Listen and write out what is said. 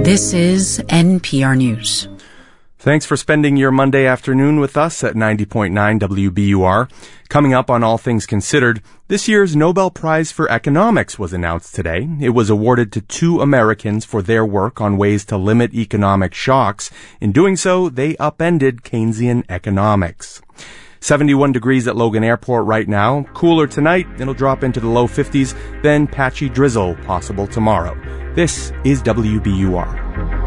This is NPR News. Thanks for spending your Monday afternoon with us at 90.9 WBUR. Coming up on All Things Considered, this year's Nobel Prize for Economics was announced today. It was awarded to 2 Americans for their work on ways to limit economic shocks. In doing so, they upended Keynesian economics. 71 degrees at Logan Airport right now. Cooler tonight. It'll drop into the low 50s, then patchy drizzle possible tomorrow. This is WBUR.